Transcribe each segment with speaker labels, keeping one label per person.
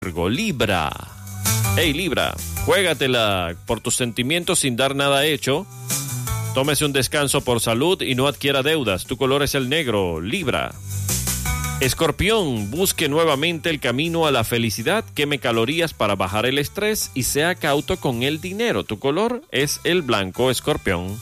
Speaker 1: Libra. Hey Libra, juégatela por tus sentimientos sin dar nada hecho. Tómese un descanso por salud y no adquiera deudas. Tu color es el negro, Libra. Escorpión, busque nuevamente el camino a la felicidad, queme calorías para bajar el estrés y sea cauto con el dinero. Tu color es el blanco, Escorpión.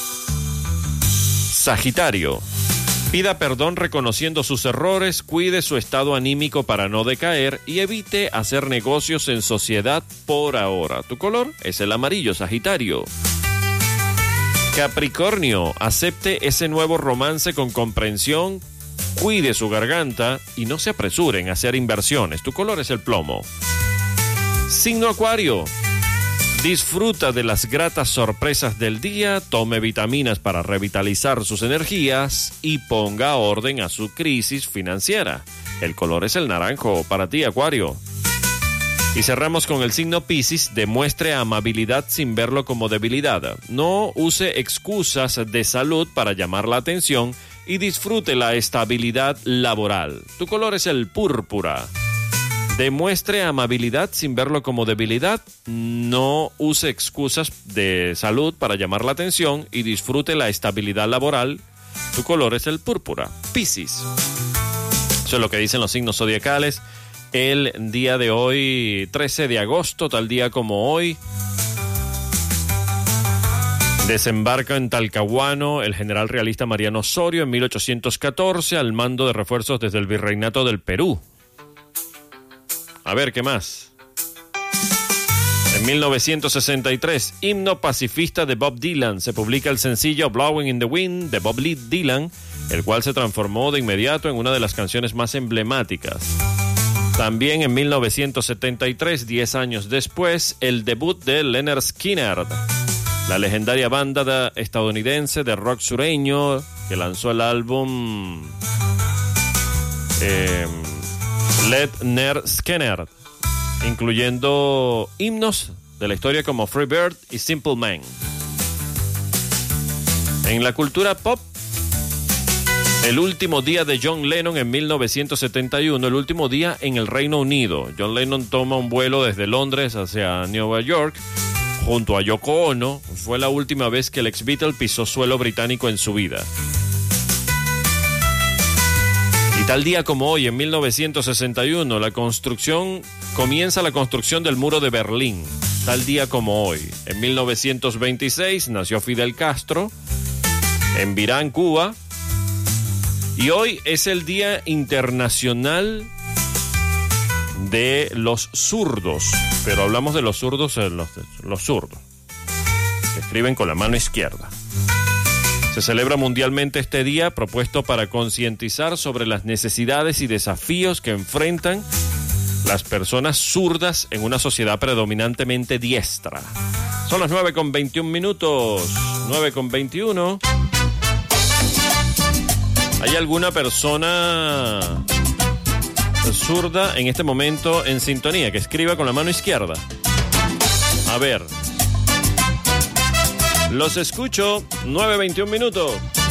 Speaker 1: Sagitario, pida perdón reconociendo sus errores, cuide su estado anímico para no decaer y evite hacer negocios en sociedad por ahora. Tu color es el amarillo, Sagitario. Capricornio, acepte ese nuevo romance con comprensión, cuide su garganta y no se apresure en hacer inversiones. Tu color es el plomo. Signo Acuario, disfruta de las gratas sorpresas del día, tome vitaminas para revitalizar sus energías y ponga orden a su crisis financiera. El color es el naranjo para ti, Acuario. Y cerramos con el signo Piscis, demuestre amabilidad sin verlo como debilidad. No use excusas de salud para llamar la atención y disfrute la estabilidad laboral. Tu color es el púrpura. Demuestre amabilidad sin verlo como debilidad. No use excusas de salud para llamar la atención y disfrute la estabilidad laboral. Tu color es el púrpura. Piscis. Eso es lo que dicen los signos zodiacales. El día de hoy, 13 de agosto, tal día como hoy, desembarca en Talcahuano el general realista Mariano Osorio en 1814 al mando de refuerzos desde el Virreinato del Perú. A ver, ¿qué más? En 1963, himno pacifista de Bob Dylan. Se publica el sencillo Blowing in the Wind de Bob Dylan, el cual se transformó de inmediato en una de las canciones más emblemáticas. También en 1973, 10 años después, el debut de Lynyrd Skynyrd, la legendaria banda estadounidense de rock sureño que lanzó el álbum Lynyrd Skynyrd, incluyendo himnos de la historia como Free Bird y Simple Man. En la cultura pop, el último día de John Lennon en 1971, el último día en el Reino Unido. John Lennon toma un vuelo desde Londres hacia Nueva York junto a Yoko Ono. Fue la última vez que el ex Beatle pisó suelo británico en su vida. Y tal día como hoy, en 1961, comienza la construcción del muro de Berlín. Tal día como hoy, en 1926, nació Fidel Castro en Virán, Cuba. Y hoy es el Día Internacional de los Zurdos. Pero hablamos de los zurdos, los zurdos, que escriben con la mano izquierda. Se celebra mundialmente este día, propuesto para concientizar sobre las necesidades y desafíos que enfrentan las personas zurdas en una sociedad predominantemente diestra. Son las 9:21 minutos, 9:21. ¿Hay alguna persona zurda en este momento en sintonía que escriba con la mano izquierda? A ver. Los escucho, 9:21 minutos.